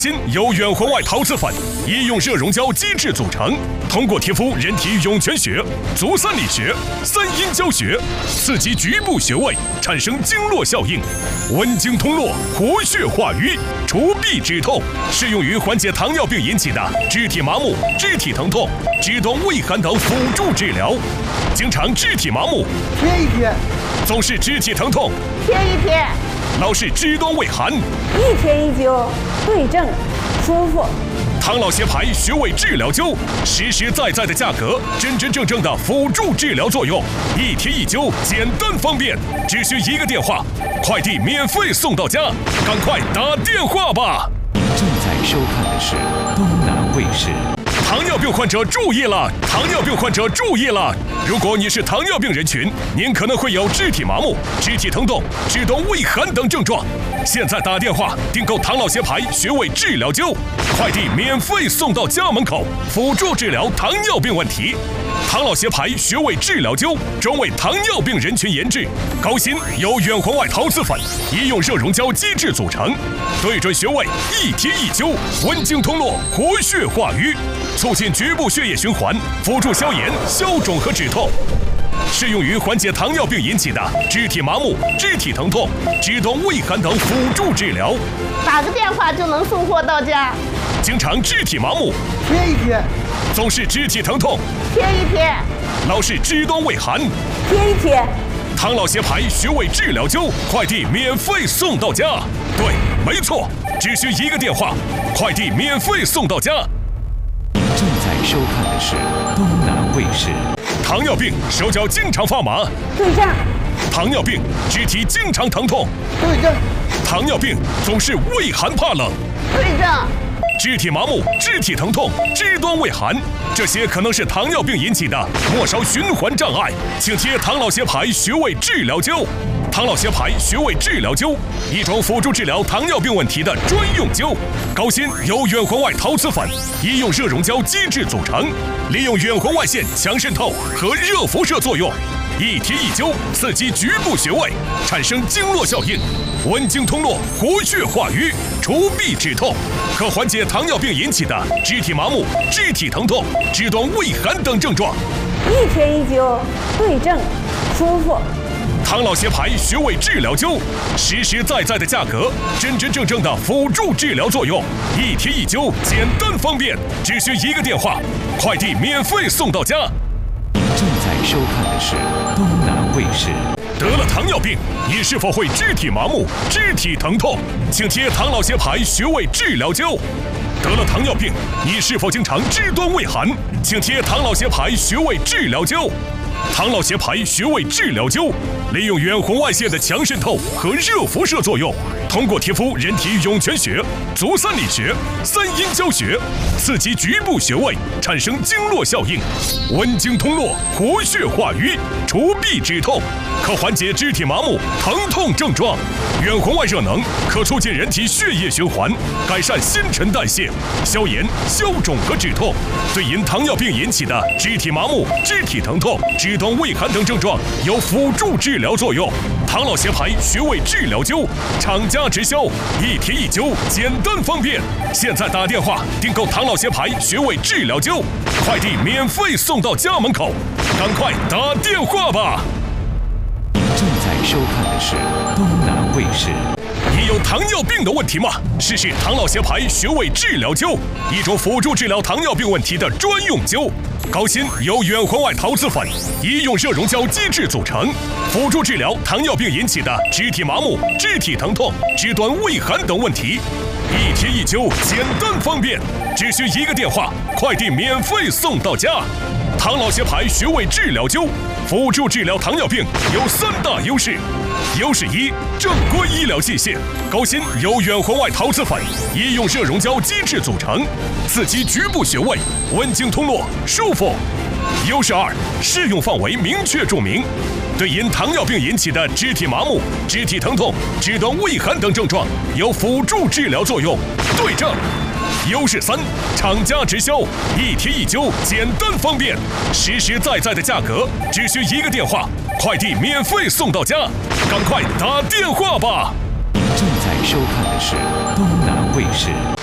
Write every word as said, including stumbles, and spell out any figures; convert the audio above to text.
锌由远红外陶瓷粉、医用热熔胶基质组成，通过贴敷人体涌泉穴、足三里穴、三阴交穴，刺激局部穴位，产生经络效应，温经通络，活血化瘀，除痹止痛，适用于缓解糖尿病引起的肢体麻木、肢体疼痛、肢端畏寒等辅助治疗。经常肢体麻木， 贴一贴； 总是肢体疼痛， 贴一贴； 老是肢端畏寒， 一贴一灸，对症舒服。 唐老斜牌穴位治疗灸，实实在在的价格，真真正正的辅助治疗作用，一贴一灸，简单方便，只需一个电话，快递免费送到家，赶快打电话吧！ 您正在收看的是东南卫视。 糖尿病患者注意了！糖尿病患者注意了！如果你是糖尿病人群，您可能会有肢体麻木、肢体疼痛、肢端畏寒等症状。现在打电话订购唐老斜牌穴位治疗灸，快递免费送到家门口，辅助治疗糖尿病问题。唐老斜牌穴位治疗灸专为糖尿病人群研制，高锌由远红外陶瓷粉、医用热熔胶基质组成，对准穴位一贴一灸，温经通络，活血化瘀，促进局部血液循环，辅助消炎、消肿和止痛，适用于缓解糖尿病引起的肢体麻木、肢体疼痛、肢端畏寒等辅助治疗。 打个电话就能送货到家。 经常肢体麻木， 贴一贴； 总是肢体疼痛， 贴一贴； 老是肢端畏寒， 贴一贴。 唐老斜牌穴位治疗灸，快递免费送到家。对，没错，只需一个电话，快递免费送到家。 您正在收看的是东南卫视。 糖尿病手脚经常发麻， 对症。 糖尿病肢体经常疼痛， 对症。 糖尿病总是畏寒怕冷， 对症。 肢体麻木、肢体疼痛、肢端畏寒，这些可能是糖尿病引起的末梢循环障碍，请贴唐老斜牌穴位治疗灸。唐老斜牌穴位治疗灸，一种辅助治疗糖尿病问题的专用灸，高锌由远红外陶瓷粉、医用热熔胶基质组成，利用远红外线强渗透和热辐射作用，一贴一灸，刺激局部穴位，产生经络效应，温经通络，活血化瘀，除痹止痛，可缓解糖尿病引起的肢体麻木、肢体疼痛、肢端畏寒等症状。 一贴一灸，对症舒服。 唐老斜牌穴位治疗灸，实实在在的价格，真真正正的辅助治疗作用，一贴一灸，简单方便，只需一个电话，快递免费送到家。 您正在收看的是东南卫视。 得了糖尿病，你是否会肢体麻木、肢体疼痛？请贴唐老斜牌穴位治疗灸。得了糖尿病，你是否经常肢端畏寒？请贴唐老斜牌穴位治疗灸。唐老斜牌穴位治疗灸，利用远红外线的强渗透和热辐射作用，通过贴敷人体涌泉穴、足三里穴、三阴交穴，刺激局部穴位，产生经络效应，温经通络，活血化瘀，除痹止痛，可缓解肢体麻木、疼痛症状。远红外热能可促进人体血液循环，改善新陈代谢，消炎、消肿和止痛，对因糖尿病引起的肢体麻木、肢体疼痛、肢端畏寒等症状有辅助治疗作用。唐老斜牌穴位治疗灸，厂家直销，一贴一灸，简单方便。现在打电话订购唐老斜牌穴位治疗灸，快递免费送到家门口，赶快打电话吧！ 您正在收看的是东南卫视。 你有糖尿病的问题吗？试试唐老斜牌穴位治疗灸，一种辅助治疗糖尿病问题的专用灸。高锌由远红外陶瓷粉、医用热熔胶基质组成，辅助治疗糖尿病引起的肢体麻木、肢体疼痛、肢端畏寒等问题。一贴一灸，简单方便，只需一个电话，快递免费送到家。唐老斜牌穴位治疗灸，辅助治疗糖尿病有三大优势。优势一，正规医疗器械，高锌由远红外陶瓷粉、医用热熔胶基质组成，刺激局部穴位，温经通络，舒服。优势二，适用范围明确注明，对因糖尿病引起的肢体麻木、肢体疼痛、肢端畏寒等症状有辅助治疗作用，对症。优势三，厂家直销，一贴一灸，简单方便，实实在在的价格，只需一个电话，快递免费送到家，赶快打电话吧！ 您正在收看的是东南卫视。